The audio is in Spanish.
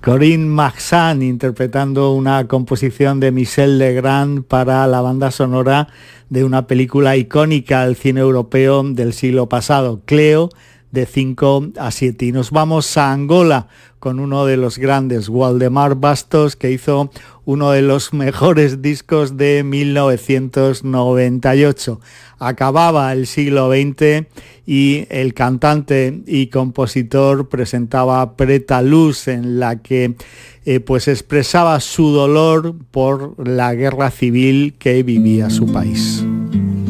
Corinne Marsan interpretando una composición de Michel Legrand para la banda sonora de una película icónica del cine europeo del siglo pasado, Cleo, de 5 a 7. Y nos vamos a Angola con uno de los grandes, Waldemar Bastos, que hizo uno de los mejores discos de 1998. Acababa el siglo XX y el cantante y compositor presentaba Preta Luz, en la que pues expresaba su dolor por la guerra civil que vivía su país.